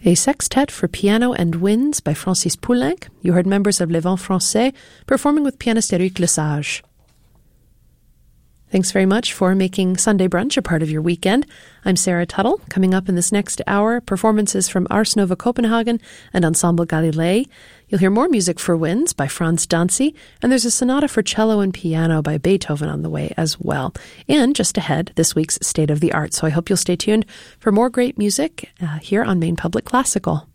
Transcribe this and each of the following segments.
A sextet for piano and winds by Francis Poulenc. You heard members of Les Vents Français performing with pianist Éric Lesage. Thanks very much for making Sunday Brunch a part of your weekend. I'm Sarah Tuttle. Coming up in this next hour, performances from Ars Nova Copenhagen and Ensemble Galilei. You'll hear more music for winds by Franz Dancy, and there's a sonata for cello and piano by Beethoven on the way as well. And just ahead, this week's State of the Art. So I hope you'll stay tuned for more great music here on Maine Public Classical.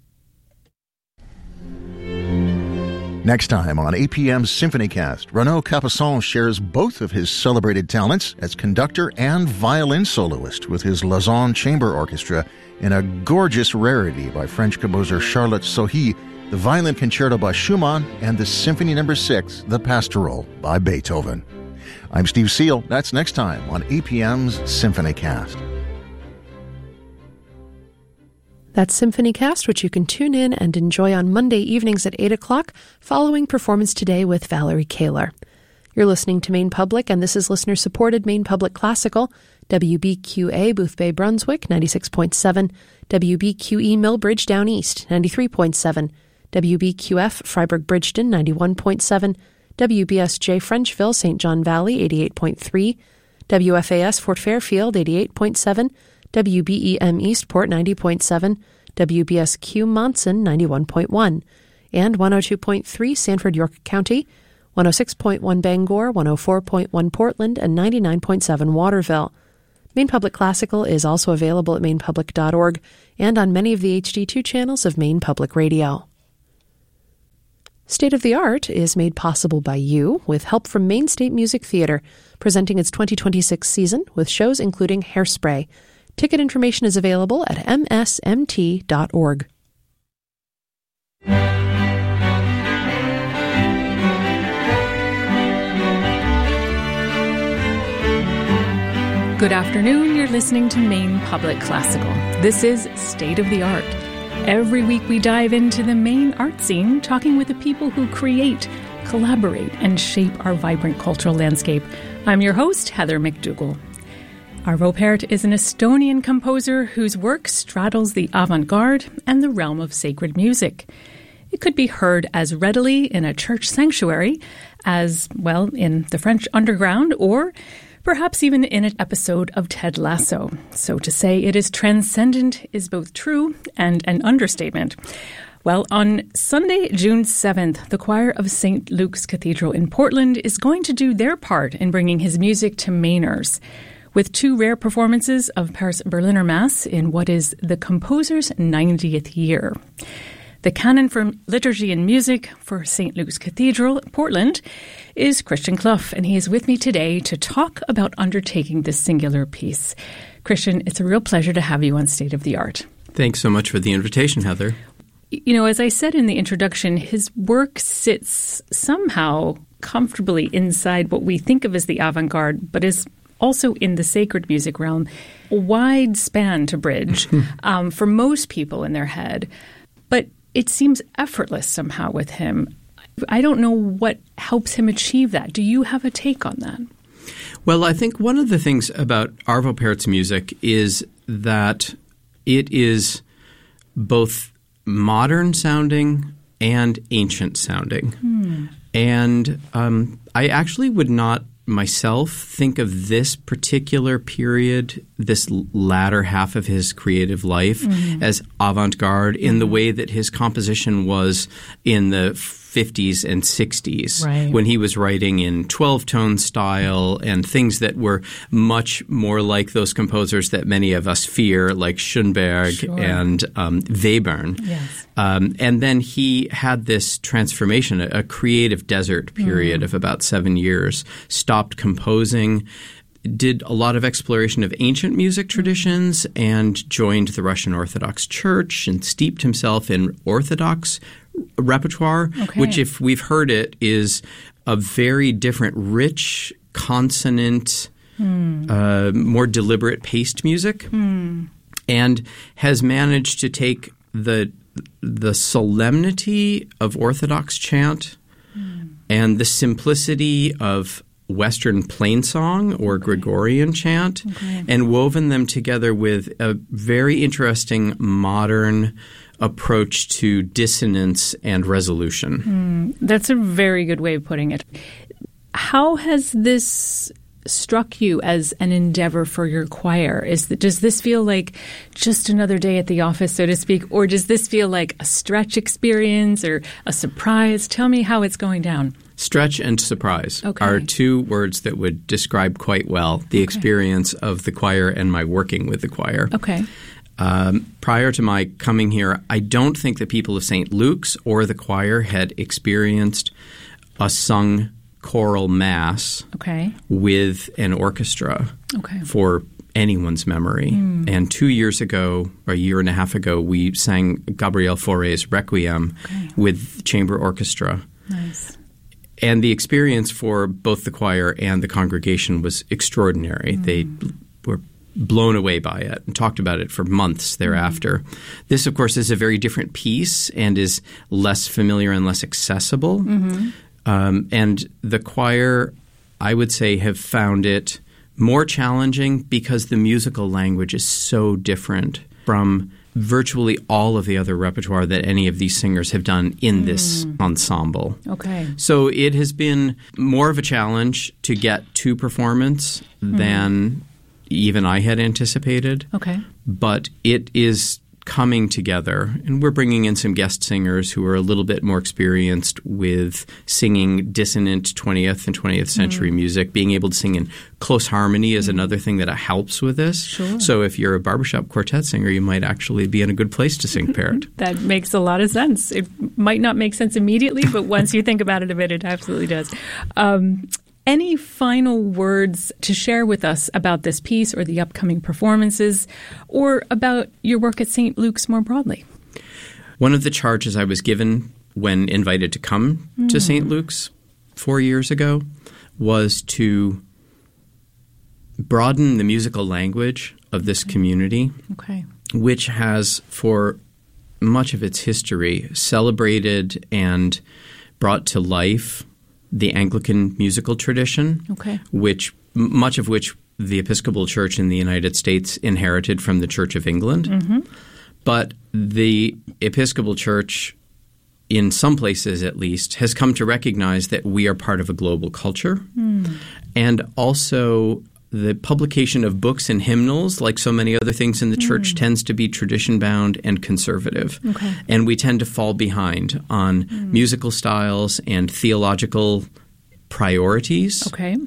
Next time on APM's SymphonyCast, Renaud Capuçon shares both of his celebrated talents as conductor and violin soloist with his Lausanne Chamber Orchestra in a gorgeous rarity by French composer Charlotte Sohi, the Violin Concerto by Schumann, and the Symphony No. 6, The Pastoral, by Beethoven. I'm Steve Seal. That's next time on APM's SymphonyCast. That's SymphonyCast, which you can tune in and enjoy on Monday evenings at 8 o'clock, following Performance Today with Valerie Kaler. You're listening to Maine Public, and this is listener-supported Maine Public Classical, WBQA Boothbay Brunswick, 96.7, WBQE Millbridge Down East, 93.7, WBQF Freiburg Bridgeton, 91.7, WBSJ Frenchville St. John Valley, 88.3, WFAS Fort Fairfield, 88.7, WBEM Eastport 90.7, WBSQ Monson 91.1, and 102.3 Sanford York County, 106.1 Bangor, 104.1 Portland, and 99.7 Waterville. Maine Public Classical is also available at mainepublic.org and on many of the HD2 channels of Maine Public Radio. State of the Art is made possible by you with help from Maine State Music Theatre, presenting its 2026 season with shows including Hairspray. Ticket information is available at msmt.org. Good afternoon. You're listening to Maine Public Classical. This is State of the Art. Every week we dive into the Maine art scene, talking with the people who create, collaborate, and shape our vibrant cultural landscape. I'm your host, Heather McDougall. Arvo Pärt is an Estonian composer whose work straddles the avant-garde and the realm of sacred music. It could be heard as readily in a church sanctuary as, well, in the French underground, or perhaps even in an episode of Ted Lasso. So to say it is transcendent is both true and an understatement. Well, on Sunday, June 7th, the choir of St. Luke's Cathedral in Portland is going to do their part in bringing his music to Mainers, with two rare performances of Pärt's Berliner Mass in what is the composer's 90th year. The canon for liturgy and music for St. Luke's Cathedral, Portland, is Christian Clough, and he is with me today to talk about undertaking this singular piece. Christian, it's a real pleasure to have you on State of the Art. Thanks so much for the invitation, Heather. You know, as I said in the introduction, his work sits somehow comfortably inside what we think of as the avant-garde, but is also in the sacred music realm, a wide span to bridge for most people in their head. But it seems effortless somehow with him. I don't know what helps him achieve that. Do you have a take on that? Well, I think one of the things about Arvo Pärt's music is that it is both modern sounding and ancient sounding. And I actually would not myself think of this particular period, this latter half of his creative life, as avant-garde in the way that his composition was in the 50s and 60s, when he was writing in 12-tone style and things that were much more like those composers that many of us fear, like Schoenberg and Webern. And then he had this transformation, a creative desert period of about 7 years, stopped composing, did a lot of exploration of ancient music traditions and joined the Russian Orthodox Church and steeped himself in Orthodox repertoire, which, if we've heard it, is a very different, rich, consonant, more deliberate paced music, and has managed to take the solemnity of Orthodox chant and the simplicity of Western plainsong or Gregorian chant and woven them together with a very interesting modern approach to dissonance and resolution. That's a very good way of putting it. How has this struck you as an endeavor for your choir? Does this feel like just another day at the office, so to speak, or does this feel like a stretch experience or a surprise? Tell me how it's going down. Stretch and surprise are two words that would describe quite well the experience of the choir and my working with the choir. Okay. Prior to my coming here, I don't think the people of St. Luke's or the choir had experienced a sung choral mass with an orchestra for anyone's memory. And 2 years ago, or a year and a half ago, we sang Gabriel Fauré's Requiem with chamber orchestra. Nice. And the experience for both the choir and the congregation was extraordinary. They were blown away by it and talked about it for months thereafter. This, of course, is a very different piece and is less familiar and less accessible. And the choir, I would say, have found it more challenging because the musical language is so different from virtually all of the other repertoire that any of these singers have done in this ensemble. So it has been more of a challenge to get to performance than even I had anticipated. But it is coming together, and we're bringing in some guest singers who are a little bit more experienced with singing dissonant 20th and 20th century music. Being able to sing in close harmony is another thing that helps with this. So if you're a barbershop quartet singer, you might actually be in a good place to sing paired. That makes a lot of sense. It might not make sense immediately, but once you think about it a bit, it absolutely does. Any final words to share with us about this piece or the upcoming performances or about your work at St. Luke's more broadly? One of the charges I was given when invited to come to St. Luke's 4 years ago was to broaden the musical language of this community, which has, for much of its history, celebrated and brought to life the Anglican musical tradition, which much of which the Episcopal Church in the United States inherited from the Church of England. But the Episcopal Church, in some places at least, has come to recognize that we are part of a global culture. And also the publication of books and hymnals, like so many other things in the church, tends to be tradition-bound and conservative. And we tend to fall behind on musical styles and theological priorities.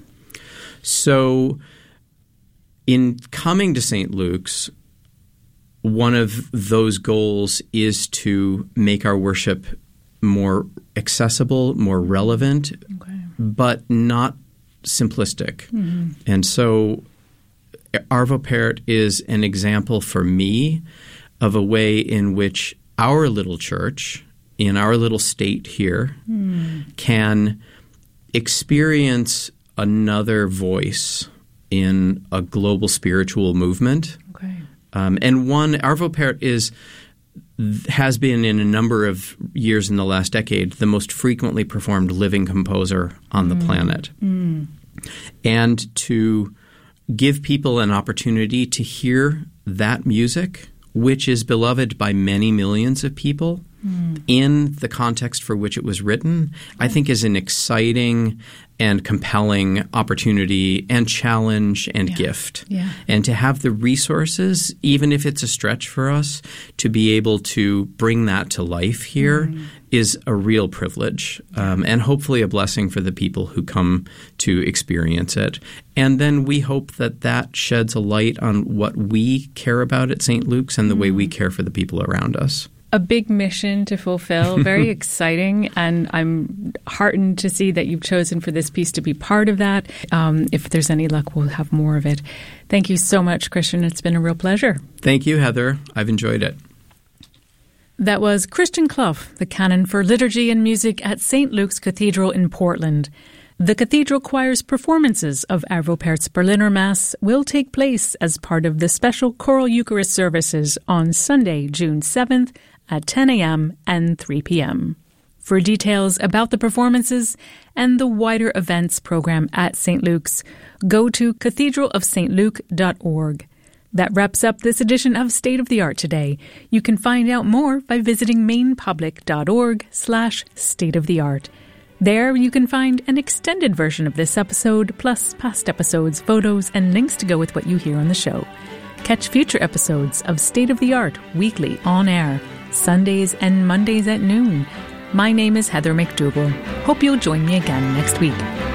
So in coming to St. Luke's, one of those goals is to make our worship more accessible, more relevant, but not simplistic. And so Arvo Pärt is an example for me of a way in which our little church, in our little state here, can experience another voice in a global spiritual movement. And one, Arvo Pärt has been in a number of years in the last decade the most frequently performed living composer on the planet. And to give people an opportunity to hear that music, which is beloved by many millions of people, in the context for which it was written, I think is an exciting and compelling opportunity and challenge and gift. And to have the resources, even if it's a stretch for us, to be able to bring that to life here is a real privilege and hopefully a blessing for the people who come to experience it. And then we hope that that sheds a light on what we care about at St. Luke's and the way we care for the people around us. A big mission to fulfill, very exciting, and I'm heartened to see that you've chosen for this piece to be part of that. If there's any luck, we'll have more of it. Thank you so much, Christian. It's been a real pleasure. Thank you, Heather. I've enjoyed it. That was Christian Clough, the Canon for Liturgy and Music at St. Luke's Cathedral in Portland. The Cathedral Choir's performances of Arvo Pärt's Berliner Mass will take place as part of the special Choral Eucharist services on Sunday, June 7th, at 10 a.m. and 3 p.m. For details about the performances and the wider events program at St. Luke's, go to cathedralofstluke.org. That wraps up this edition of State of the Art today. You can find out more by visiting mainpublic.org/stateoftheart. There you can find an extended version of this episode, plus past episodes, photos, and links to go with what you hear on the show. Catch future episodes of State of the Art weekly on air, Sundays and Mondays at noon. My name is Heather McDougall. Hope you'll join me again next week.